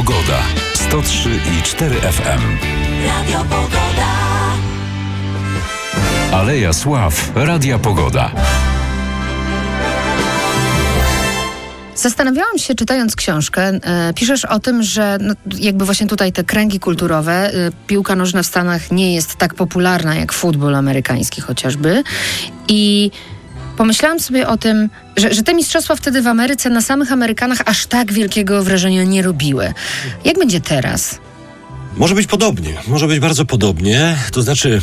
Pogoda. 103,4 FM. Radio Pogoda. Aleja Sław. Radia Pogoda. Zastanawiałam się, czytając książkę, piszesz o tym, że jakby właśnie tutaj te kręgi kulturowe, piłka nożna w Stanach nie jest tak popularna jak futbol amerykański chociażby. I pomyślałam sobie o tym, że te mistrzostwa wtedy w Ameryce na samych Amerykanach aż tak wielkiego wrażenia nie robiły. Jak będzie teraz? Może być podobnie, może być bardzo podobnie. To znaczy,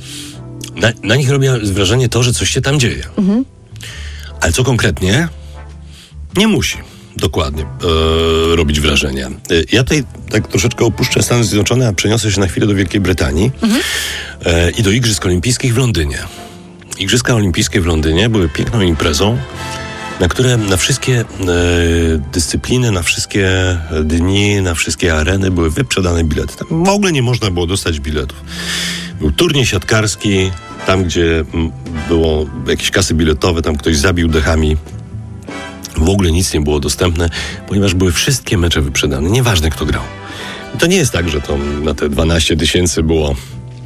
na nich robi wrażenie to, że coś się tam dzieje. Mhm. Ale co konkretnie? Nie musi dokładnie robić wrażenia. Ja tutaj tak troszeczkę opuszczę Stany Zjednoczone, a przeniosę się na chwilę do Wielkiej Brytanii i do Igrzysk Olimpijskich w Londynie. Igrzyska Olimpijskie w Londynie były piękną imprezą, na które na wszystkie dyscypliny, na wszystkie dni, na wszystkie areny były wyprzedane bilety. Tam w ogóle nie można było dostać biletów. Był turniej siatkarski, tam gdzie było jakieś kasy biletowe, tam ktoś zabił dechami. W ogóle nic nie było dostępne, ponieważ były wszystkie mecze wyprzedane, nieważne kto grał. To nie jest tak, że to na te 12 000 było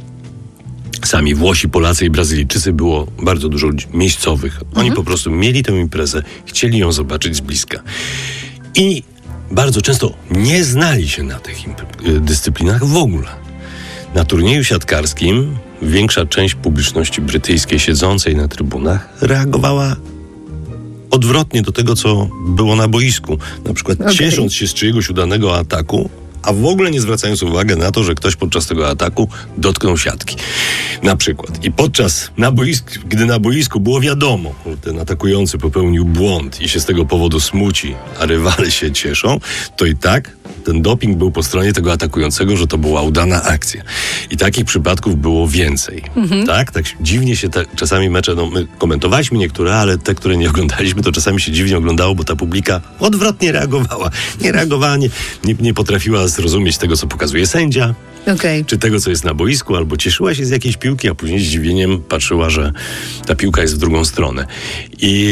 sami Włosi, Polacy i Brazylijczycy, było bardzo dużo ludzi miejscowych. Oni po prostu mieli tę imprezę, chcieli ją zobaczyć z bliska. I bardzo często nie znali się na tych dyscyplinach w ogóle. Na turnieju siatkarskim większa część publiczności brytyjskiej siedzącej na trybunach reagowała odwrotnie do tego, co było na boisku. Na przykład ciesząc się z czyjegoś udanego ataku, a w ogóle nie zwracając uwagi na to, że ktoś podczas tego ataku dotknął siatki. Na przykład. I gdy na boisku było wiadomo, że ten atakujący popełnił błąd i się z tego powodu smuci, a rywale się cieszą, to i tak ten doping był po stronie tego atakującego, że to była udana akcja. I takich przypadków było więcej. Tak dziwnie się czasami mecze, my komentowaliśmy niektóre, ale te, które nie oglądaliśmy, to czasami się dziwnie oglądało, bo ta publika odwrotnie reagowała. Nie reagowała, nie potrafiła zrozumieć tego, co pokazuje sędzia, czy tego, co jest na boisku, albo cieszyła się z jakiejś piłki, a później z zdziwieniem patrzyła, że ta piłka jest w drugą stronę. I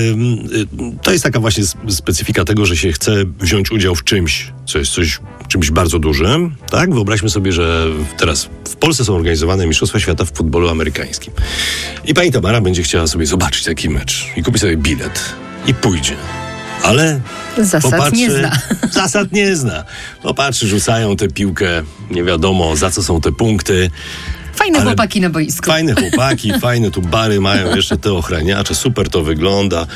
to jest taka właśnie specyfika tego, że się chce wziąć udział w czymś, co jest czymś bardzo dużym. Tak? Wyobraźmy sobie, że teraz w Polsce są organizowane Mistrzostwa Świata w futbolu amerykańskim. I pani Tamara będzie chciała sobie zobaczyć taki mecz i kupi sobie bilet i pójdzie. Ale zasad nie zna. Popatrzy, rzucają tę piłkę, nie wiadomo za co są te punkty. Fajne chłopaki na boisku. Fajne chłopaki, fajne tu bary mają, jeszcze te ochraniacze, super to wygląda.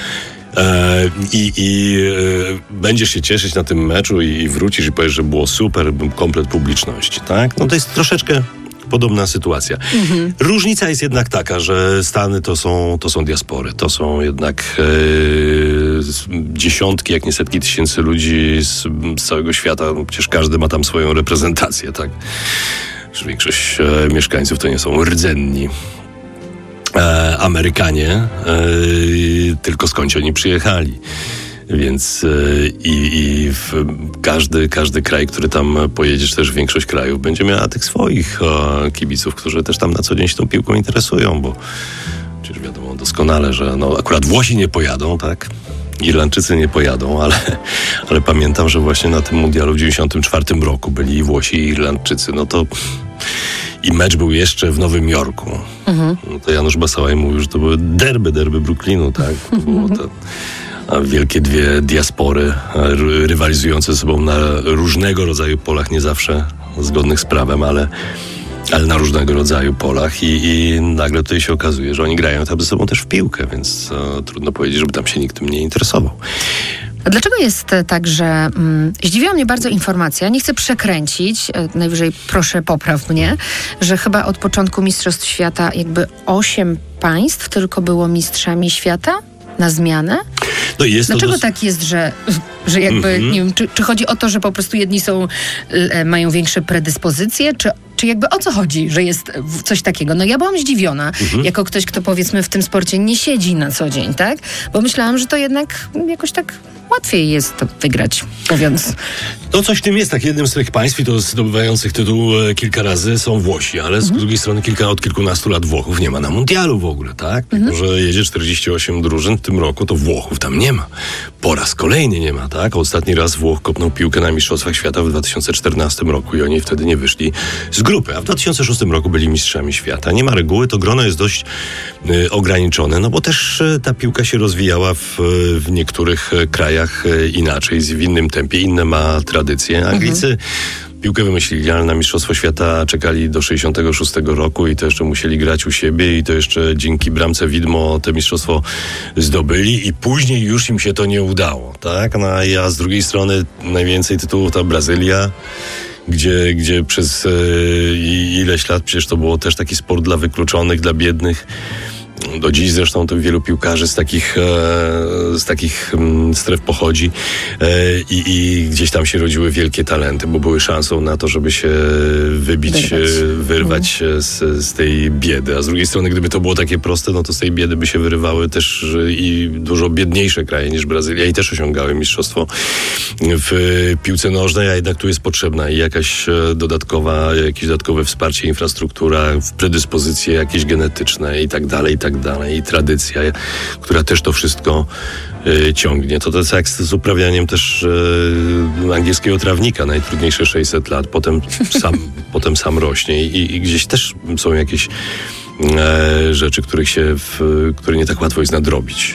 Będziesz się cieszyć na tym meczu i wrócisz i powiesz, że było super, komplet publiczności, tak? No to jest troszeczkę podobna sytuacja. Różnica jest jednak taka, że Stany to są diaspory. To są jednak dziesiątki, jak nie setki tysięcy ludzi z całego świata. Przecież każdy ma tam swoją reprezentację, tak? Że większość mieszkańców to nie są rdzenni Amerykanie, tylko skądś oni przyjechali. Więc każdy kraj, który tam pojedziesz, też większość krajów będzie miała tych swoich kibiców, którzy też tam na co dzień się tą piłką interesują, bo przecież wiadomo doskonale, że akurat Włosi nie pojadą, tak? Irlandczycy nie pojadą, ale pamiętam, że właśnie na tym mundialu w 1994 roku byli i Włosi, i Irlandczycy. I mecz był jeszcze w Nowym Jorku. To Janusz Basałaj mówił, że to były derby Brooklynu, tak? To było wielkie dwie diaspory rywalizujące ze sobą na różnego rodzaju polach, nie zawsze zgodnych z prawem, ale na różnego rodzaju polach i nagle tutaj się okazuje, że oni grają tam ze sobą też w piłkę, więc trudno powiedzieć, żeby tam się nikt tym nie interesował. A dlaczego jest tak, że zdziwiła mnie bardzo informacja, nie chcę przekręcić, najwyżej proszę popraw mnie, że chyba od początku Mistrzostw Świata jakby 8 państw tylko było mistrzami świata na zmianę? Dlaczego tak jest, że jakby, nie wiem, czy chodzi o to, że po prostu jedni mają większe predyspozycje, Czy jakby o co chodzi, że jest coś takiego? No ja byłam zdziwiona, jako ktoś, kto powiedzmy w tym sporcie nie siedzi na co dzień, tak? Bo myślałam, że to jednak jakoś tak łatwiej jest to wygrać, mówiąc. To coś w tym jest, tak, jednym z tych państw, i to zdobywających tytuł kilka razy, są Włosi, ale z drugiej strony od kilkunastu lat Włochów nie ma na mundialu w ogóle, tak? Mimo że jedzie 48 drużyn w tym roku, to Włochów tam nie ma. Po raz kolejny nie ma, tak? Ostatni raz Włoch kopnął piłkę na Mistrzostwach Świata w 2014 roku i oni wtedy nie wyszli z grupy, a w 2006 roku byli mistrzami świata. Nie ma reguły, to grono jest dość ograniczone, no bo też ta piłka się rozwijała w niektórych krajach inaczej, w innym tempie, inne ma tradycje. Anglicy piłkę wymyślili, ale na Mistrzostwo Świata czekali do 66 roku i to jeszcze musieli grać u siebie i to jeszcze dzięki bramce widmo te mistrzostwo zdobyli i później już im się to nie udało, tak? No a z drugiej strony najwięcej tytułów ta Brazylia, gdzie przez ileś lat przecież to było też taki sport dla wykluczonych, dla biednych. Do dziś zresztą to wielu piłkarzy z takich stref pochodzi i gdzieś tam się rodziły wielkie talenty, bo były szansą na to, żeby się wyrwać z tej biedy. A z drugiej strony, gdyby to było takie proste, no to z tej biedy by się wyrywały też i dużo biedniejsze kraje niż Brazylia i też osiągały mistrzostwo w piłce nożnej, a jednak tu jest potrzebna i jakieś dodatkowe wsparcie, infrastruktura, predyspozycje jakieś genetyczne i tak dalej, i tradycja, która też to wszystko ciągnie. To jest jak z uprawianiem też angielskiego trawnika, najtrudniejsze 600 lat, potem sam rośnie i gdzieś też są jakieś rzeczy, które nie tak łatwo jest nadrobić.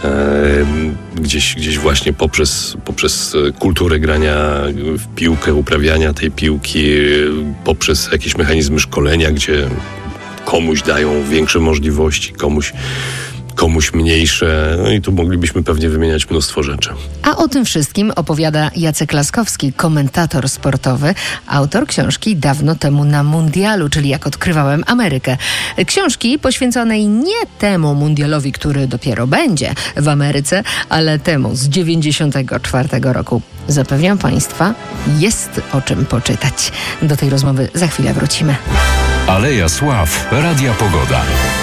Gdzieś właśnie poprzez kulturę grania w piłkę, uprawiania tej piłki, poprzez jakieś mechanizmy szkolenia, gdzie komuś dają większe możliwości, komuś mniejsze. No i tu moglibyśmy pewnie wymieniać mnóstwo rzeczy. A o tym wszystkim opowiada Jacek Laskowski, komentator sportowy, autor książki Dawno temu na mundialu, czyli Jak odkrywałem Amerykę. Książki poświęconej nie temu mundialowi, który dopiero będzie w Ameryce, ale temu z 94 roku. Zapewniam Państwa, jest o czym poczytać. Do tej rozmowy za chwilę wrócimy. Aleja Sław, Radia Pogoda.